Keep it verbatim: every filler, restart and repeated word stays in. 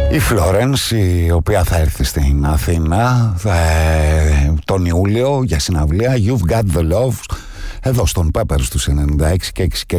Η Florence, η οποία θα έρθει στην Αθήνα ε, τον Ιούλιο για συναυλία You've Got The Love εδώ στον Peppers του ενενήντα έξι και έξι και